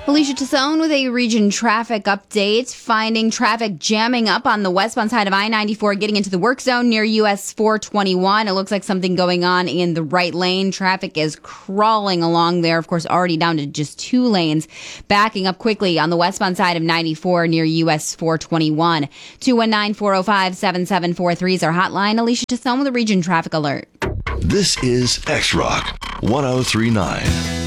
Alicia Tassone with a region traffic update, finding traffic jamming up on the westbound side of I-94 getting into the work zone near US 421. It looks like something going on in the right lane. Traffic is crawling along there, of course, already down to just 2 lanes. Backing up quickly on the westbound side of 94 near US 421. 219-405-7743 is our hotline. Alicia Tassone with a region traffic alert. This is X-Rock 1039.